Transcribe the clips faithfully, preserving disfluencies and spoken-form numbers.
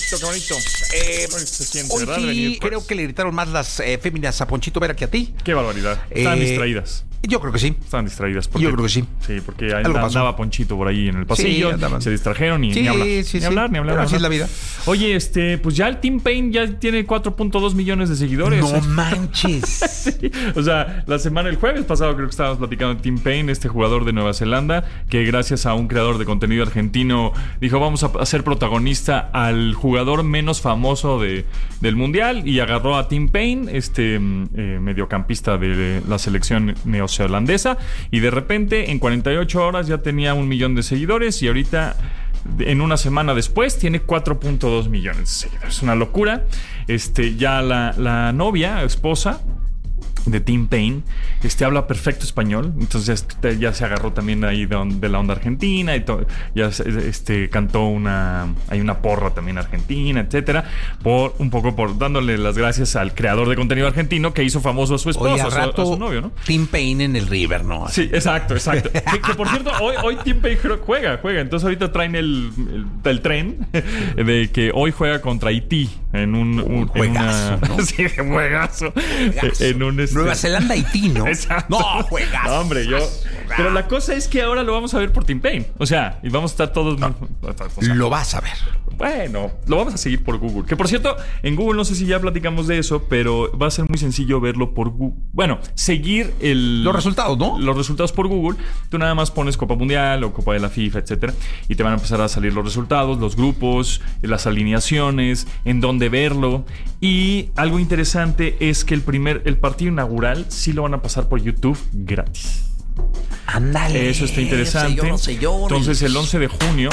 bonito, qué bonito. Eh, se siente, Hoy ¿verdad? sí, Venir, pues. creo que le gritaron más las eh, féminas a Ponchito Vera que a ti. Qué barbaridad. Estaban Eh, distraídas. Yo creo que sí. Estaban distraídas. Porque, Yo creo que sí. Sí, porque Algo pasó. andaba Ponchito por ahí en el pasillo. Sí, andaban. Se distrajeron y Sí, ni hablar. sí, ni sí. hablar, ni hablar. Pero ni así es hablar. la vida. Oye, este, pues ya el Tim Payne ya tiene cuatro punto dos millones de seguidores. No manches. Sí, o sea, la semana, el jueves pasado creo que estábamos platicando de Tim Payne, este jugador de Nueva Zelanda, que gracias a un creador de contenido argentino dijo vamos a hacer protagonista al jugador menos famoso de, del mundial y agarró a Tim Payne, este eh, mediocampista de la selección neozelandesa, y de repente en cuarenta y ocho horas ya tenía un millón de seguidores y ahorita en una semana después tiene cuatro punto dos millones de seguidores. Es una locura. Este, ya la, la novia, esposa de Tim Payne, este habla perfecto español, entonces este, ya se agarró también ahí de, on, de la onda argentina y to, ya este cantó una hay una porra también argentina, etcétera, por un poco por dándole las gracias al creador de contenido argentino que hizo famoso a su esposo, Oye, a, a su, rato, a su novio, ¿no? Tim Payne en el River, ¿no? Sí, exacto, exacto. que, que por cierto, hoy, hoy Tim Payne juega, juega. Entonces ahorita traen el, el, el tren de que hoy juega contra Haití en un, un, un juegazo, en una, ¿no? sí, juegazo. Juegazo. En un este, Nueva Zelanda, Haití, ¿no? Exacto. No, juegazo. No, hombre, yo. Pero la cosa es que ahora lo vamos a ver por Tim Payne. O sea, y vamos a estar todos. No. O sea, Lo vas a ver. bueno, lo vamos a seguir por Google. Que por cierto, en Google no sé si ya platicamos de eso, pero va a ser muy sencillo verlo por Google. Bueno, seguir el, los resultados, ¿no? Los resultados por Google. Tú nada más pones Copa Mundial o Copa de la FIFA, etcétera, y te van a empezar a salir los resultados, los grupos, las alineaciones, en dónde verlo. Y algo interesante es que el primer, el partido inaugural sí lo van a pasar por YouTube gratis. Ándale. Eso está interesante. Señor, señor. Entonces, el once de junio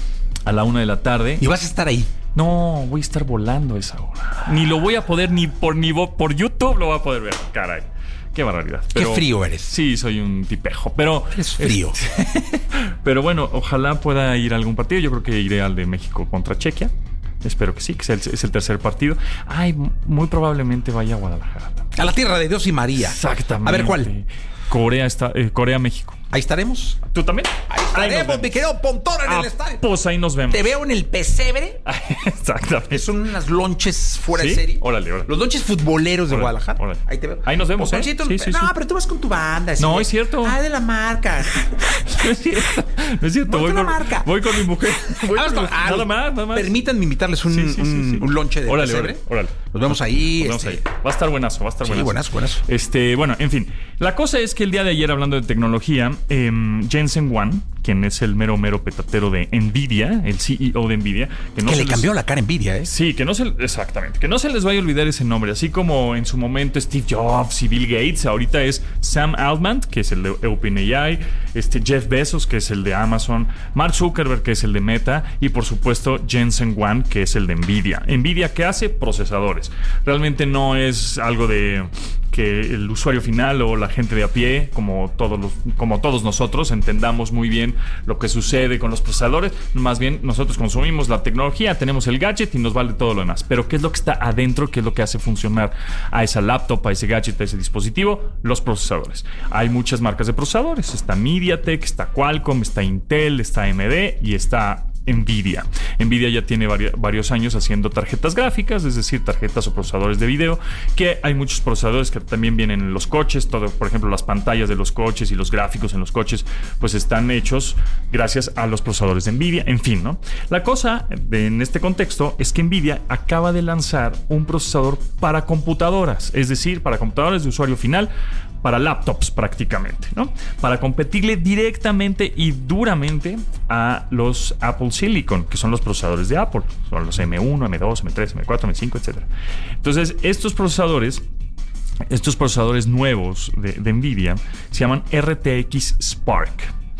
a la una de la tarde. Y vas a estar ahí. No, voy a estar volando a esa hora. Ni lo voy a poder, ni por ni vo- por YouTube lo voy a poder ver. Caray. Qué barbaridad. Pero, Qué frío eres. Sí, soy un tipejo. Pero. Es frío. Este, pero bueno, ojalá pueda ir a algún partido. Yo creo que iré al de México contra Chequia. Espero que sí, que sea el, es el tercer partido. Ay, muy probablemente vaya a Guadalajara también. A la tierra de Dios y María. Exactamente. A ver, ¿cuál? Corea está, eh, Corea, México. Ahí estaremos. ¿Tú también? Ahí estaremos, mi querido Pontón, en ah, el estadio. Pues ahí nos vemos. Te veo en el pesebre. Exactamente. Son unas lonches fuera ¿Sí? de serie. Órale, órale. Los lonches futboleros de Órale, Guadalajara. órale. Ahí te veo. Ahí nos vemos, Ponchoncito, ¿eh? Sí, sí, no, sí. pero tú vas con tu banda. No, así. es cierto. Ah, de la marca. No es cierto. No es cierto. Voy Voy con con, la marca. voy con mi mujer. Voy Ah, con mi- ah, nada más, nada más. Permítanme invitarles un, Sí, sí, sí, un, sí. un lonche de Órale, pesebre. órale, órale. Nos vemos ahí. Nos vemos este, ahí. Va a estar buenazo, va a estar Sí, buenazo. buenazo, buenazo. Este, bueno, en fin. La cosa es que el día de ayer, hablando de tecnología, eh, Jensen Huang, quien es el mero mero petatero de Nvidia, el C E O de Nvidia, que, no que se le les- cambió la cara a Nvidia, ¿eh? Sí, que no se... Exactamente. Que no se les vaya a olvidar ese nombre. Así como en su momento Steve Jobs y Bill Gates, ahorita es Sam Altman, que es el de OpenAI, este Jeff Bezos, que es el de Amazon, Mark Zuckerberg, que es el de Meta, y por supuesto Jensen Huang, que es el de Nvidia. Nvidia, ¿qué hace? Procesadores. Realmente no es algo de que el usuario final o la gente de a pie, como todos los, como todos nosotros, entendamos muy bien lo que sucede con los procesadores. Más bien, nosotros consumimos la tecnología, tenemos el gadget y nos vale todo lo demás. Pero ¿qué es lo que está adentro? ¿Qué es lo que hace funcionar a esa laptop, a ese gadget, a ese dispositivo? Los procesadores. Hay muchas marcas de procesadores. Está MediaTek, está Qualcomm, está Intel, está A M D y está Nvidia. Nvidia ya tiene vari- varios años haciendo tarjetas gráficas, es decir, tarjetas o procesadores de video, que hay muchos procesadores que también vienen en los coches. Todo, por ejemplo, las pantallas de los coches y los gráficos en los coches, pues están hechos gracias a los procesadores de Nvidia. En fin, ¿no? La cosa de, en este contexto es que Nvidia acaba de lanzar un procesador para computadoras, es decir, para computadoras de usuario final, para laptops prácticamente, ¿no? Para competirle directamente y duramente a los Apple Silicon, que son los procesadores de Apple. Son los M uno, M dos, M tres, M cuatro, M cinco, etcétera. Entonces, estos procesadores, estos procesadores nuevos de, de Nvidia se llaman R T X Spark.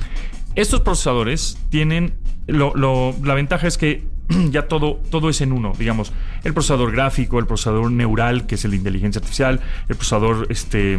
Estos procesadores tienen... Lo, lo, la ventaja es que ya todo, todo es en uno, digamos, el procesador gráfico, el procesador neural, que es el de inteligencia artificial, el procesador este,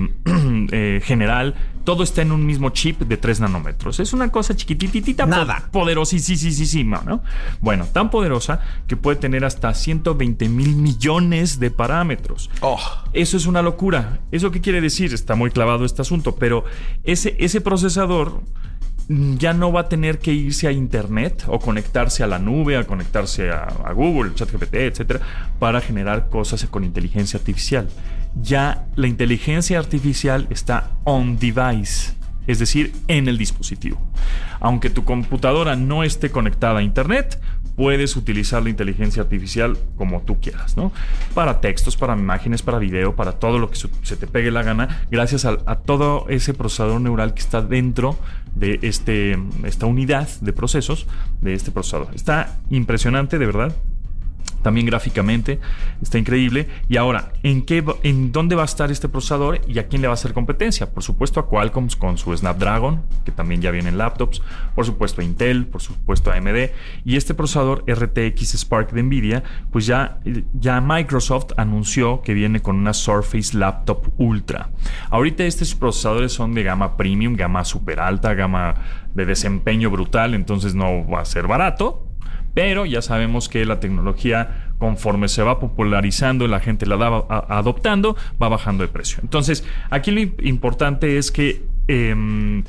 eh, general, todo está en un mismo chip de tres nanómetros. Es una cosa chiquititita, Nada. poderosísima, ¿no? Bueno, tan poderosa que puede tener hasta ciento veinte mil millones de parámetros. Oh. Eso es una locura. ¿Eso qué quiere decir? Está muy clavado este asunto, pero ese, ese procesador ya no va a tener que irse a internet o conectarse a la nube, a conectarse a, a Google, ChatGPT, etcétera, para generar cosas con inteligencia artificial. Ya la inteligencia artificial está on device, es decir, en el dispositivo. Aunque tu computadora no esté conectada a internet, puedes utilizar la inteligencia artificial como tú quieras, ¿no? Para textos, para imágenes, para video, para todo lo que se te pegue la gana, gracias a, a todo ese procesador neural que está dentro de este, esta unidad de procesos de este procesador. Está impresionante, de verdad. También gráficamente está increíble. Y ahora, ¿en qué, en dónde va a estar este procesador y a quién le va a hacer competencia? Por supuesto a Qualcomm con su Snapdragon, que también ya viene en laptops. Por supuesto a Intel, por supuesto a A M D. Y este procesador R T X Spark de Nvidia, pues ya, ya Microsoft anunció que viene con una Surface Laptop Ultra. Ahorita estos procesadores son de gama premium, gama super alta, gama de desempeño brutal, entonces no va a ser barato. Pero ya sabemos que la tecnología, conforme se va popularizando y la gente la va a, adoptando, va bajando de precio. Entonces, aquí lo importante es que eh,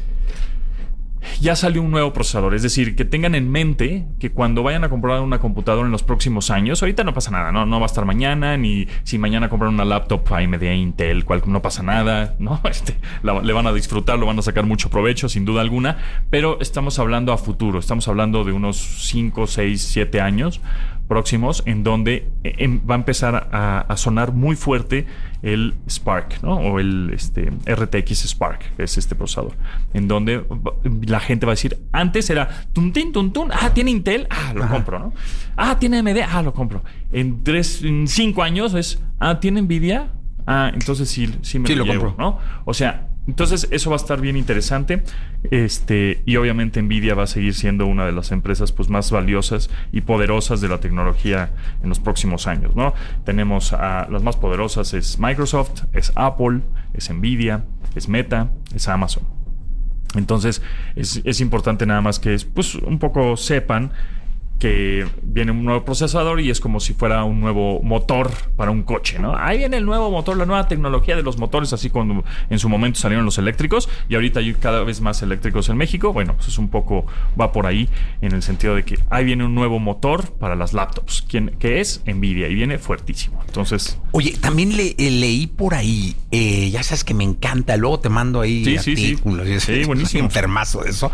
ya salió un nuevo procesador. Es decir, que tengan en mente que cuando vayan a comprar una computadora en los próximos años, ahorita no pasa nada, no, no va a estar mañana, ni si mañana compran una laptop A M D, Intel, Qualcomm, no pasa nada, ¿no? Este, la, le van a disfrutar, lo van a sacar mucho provecho, sin duda alguna, pero estamos hablando a futuro, estamos hablando de unos cinco, seis, siete años próximos, en donde eh, va a empezar a, a sonar muy fuerte el Spark, ¿no? O el este, R T X Spark, que es este procesador, en donde la gente va a decir, antes era tuntín, tuntún, ah, tiene Intel, ah, lo Ajá. compro, ¿no? Ah, tiene A M D, ah, lo compro. En tres, en cinco años es, ah, tiene Nvidia, ah, entonces sí, sí me sí, lo, lo llevo, compro, ¿no? O sea, entonces eso va a estar bien interesante. Este, y obviamente Nvidia va a seguir siendo una de las empresas pues, más valiosas y poderosas de la tecnología en los próximos años, ¿no? Tenemos a las más poderosas, es Microsoft, es Apple, es Nvidia, es Meta, es Amazon. Entonces es, es importante nada más que pues, un poco sepan que viene un nuevo procesador y es como si fuera un nuevo motor para un coche, ¿no? Ahí viene el nuevo motor, la nueva tecnología de los motores, así cuando en su momento salieron los eléctricos y ahorita hay cada vez más eléctricos en México. Bueno, pues es un poco, va por ahí en el sentido de que ahí viene un nuevo motor para las laptops, que es Nvidia y viene fuertísimo. Entonces... Oye, también le, eh, leí por ahí, eh, ya sabes que me encanta, luego te mando ahí sí, artículos. Sí, sí. Sí, buenísimo. Soy enfermazo de eso.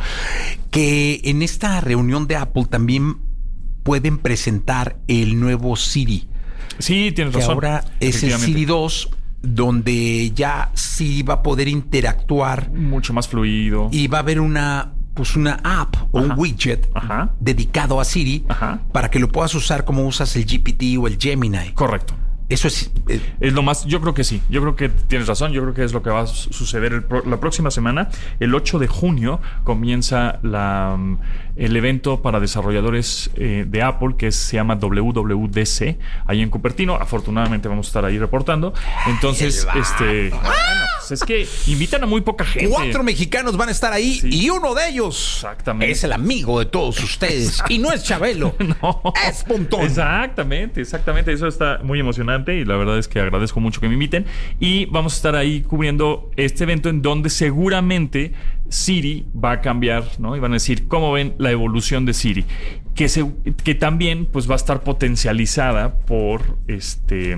Que en esta reunión de Apple también pueden presentar el nuevo Siri. Sí, tienes que razón. Ahora es el Siri dos, donde ya sí va a poder interactuar. Mucho más fluido. Y va a haber una, pues una app o Ajá. un widget Ajá. dedicado a Siri Ajá. para que lo puedas usar como usas el G P T o el Gemini. Correcto. Eso es... Eh, es lo más... Yo creo que sí. Yo creo que tienes razón. Yo creo que es lo que va a suceder el pro, la próxima semana. El ocho de junio comienza la, el evento para desarrolladores eh, de Apple, que se llama W W D C, ahí en Cupertino. Afortunadamente vamos a estar ahí reportando. Entonces, este... Bueno, pues es que invitan a muy poca gente. Cuatro mexicanos van a estar ahí sí. y uno de ellos Exactamente. es el amigo de todos ustedes. Y no es Chabelo. No. Es Pontón. Exactamente, exactamente. Eso está muy emocionante. Y la verdad es que agradezco mucho que me inviten. Y vamos a estar ahí cubriendo este evento en donde seguramente Siri va a cambiar, ¿no? Y van a decir, ¿cómo ven la evolución de Siri? Que, se, que también pues va a estar potencializada por este...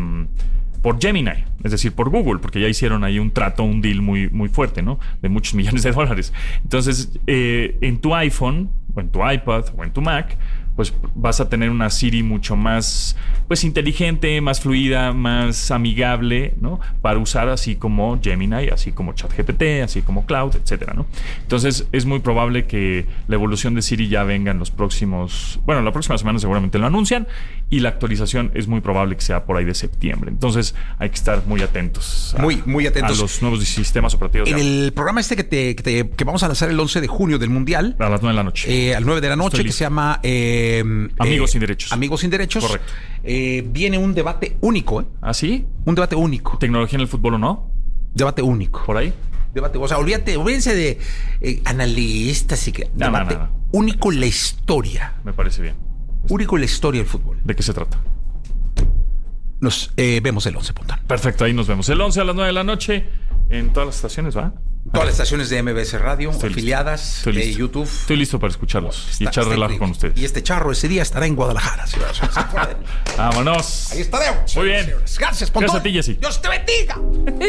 por Gemini, es decir, por Google, porque ya hicieron ahí un trato, un deal muy, muy fuerte, ¿no? De muchos millones de dólares. Entonces, eh, en tu iPhone, o en tu iPad, o en tu Mac, pues vas a tener una Siri mucho más pues inteligente, más fluida, más amigable, ¿no? Para usar así como Gemini, así como ChatGPT, así como Cloud, etcétera, ¿no? Entonces es muy probable que la evolución de Siri ya venga en los próximos... Bueno, la próxima semana seguramente lo anuncian y la actualización es muy probable que sea por ahí de septiembre. Entonces hay que estar muy atentos. A, muy, muy atentos. A los nuevos sistemas operativos. En el programa este que, te, que, te, que vamos a lanzar el once de junio del Mundial. A las nueve de la noche. Eh, a las nueve de la noche, que se llama... Eh, Amigos eh, sin derechos. Amigos sin derechos. Correcto. Eh, viene un debate único. ¿eh? ¿Ah, sí? Un debate único. ¿Tecnología en el fútbol o no? Debate único. ¿Por ahí? Debate, o sea, olvídate, olvídense de eh, analistas y que... No, debate no, no, no. único en la historia. Me parece bien. Único en la historia del fútbol. ¿De qué se trata? Nos eh, vemos el once, Pontón. Perfecto, ahí nos vemos. El once a las nueve de la noche en todas las estaciones, ¿va? Todas las estaciones de M B S Radio, Estoy afiliadas, listo. Estoy de listo. YouTube. Estoy listo para escucharlos Está- y echar está relajo increíble. con ustedes. Y este charro ese día estará en Guadalajara. señoras y señores. Vámonos. Ahí estaremos. Muy bien. Gracias, Pontón. Gracias a ti, Jessy. Dios te bendiga.